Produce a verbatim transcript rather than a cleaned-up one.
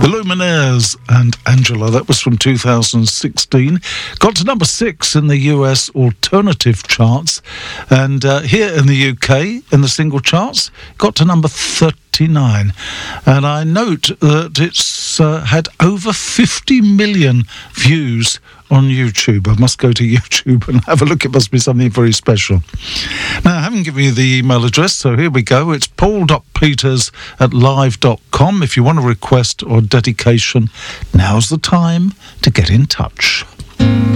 The Lumineers and Angela, that was from two thousand sixteen. Got to number six in the U S alternative charts. And uh, here in the U K, in the single charts, got to number thirty-nine. And I note that it's uh, had over fifty million views on YouTube. I must go to YouTube and have a look. It must be something very special. Now, I haven't given you the email address, so here we go. It's paul dot peters at live dot com. If you want a request or dedication, now's the time to get in touch.